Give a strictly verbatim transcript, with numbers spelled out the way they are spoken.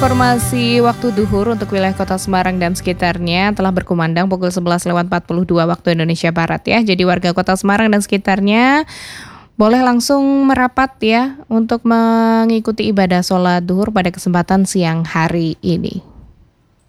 Informasi waktu duhur untuk wilayah Kota Semarang dan sekitarnya telah berkumandang pukul sebelas lewat empat puluh dua waktu Indonesia Barat ya. Jadi warga Kota Semarang dan sekitarnya boleh langsung merapat ya untuk mengikuti ibadah sholat duhur pada kesempatan siang hari ini.